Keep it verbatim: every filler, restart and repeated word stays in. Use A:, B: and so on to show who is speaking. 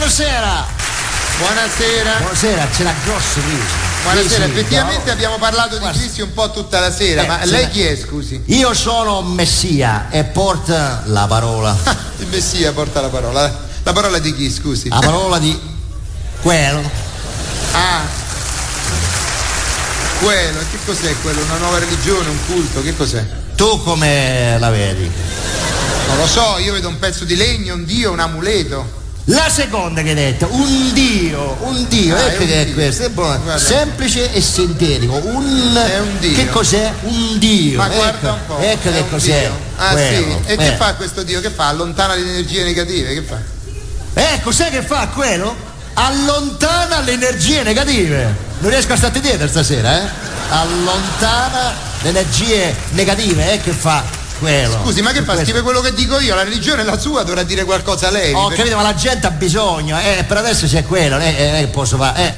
A: buonasera.
B: Buonasera.
A: Buonasera, c'è la grossa crisi.
B: Buonasera,
A: Sì, sì,
B: effettivamente
A: no.
B: abbiamo parlato
A: Guarda.
B: di crisi un po' tutta la sera,
A: Eh,
B: ma
A: sì,
B: lei
A: ma-
B: chi è, scusi?
A: Io sono Messia e porta la parola.
B: Il Messia porta la parola. La parola di chi, scusi?
A: La parola di quello.
B: Ah, quello, che cos'è quello? Una nuova religione, un culto, che cos'è?
A: Tu come la vedi?
B: Non lo so, io vedo un pezzo di legno, un dio, un amuleto.
A: La seconda che hai detto, un dio, un dio,
B: Ah,
A: ecco
B: è un
A: che è
B: dio.
A: questo, è buono.
B: Guarda.
A: Semplice e sintetico, un...
B: È un dio.
A: Che cos'è? Un dio,
B: Ma
A: ecco,
B: guarda un po'.
A: ecco
B: è
A: che
B: un
A: cos'è.
B: dio. Ah
A: quello.
B: sì, e
A: Eh.
B: che fa questo dio? Che fa? Allontana le energie negative, che fa?
A: Ecco, sai che fa quello? Allontana le energie negative. Non riesco a starti dietro stasera, eh? Allontana le energie negative, eh, che fa quello.
B: Scusi, ma che fa?
A: Questo.
B: Scrive quello che dico io, la religione è la sua, dovrà dire qualcosa lei.
A: Ho
B: Per-
A: capito, ma la gente ha bisogno, eh, per adesso c'è quello, eh, eh, posso fare, eh.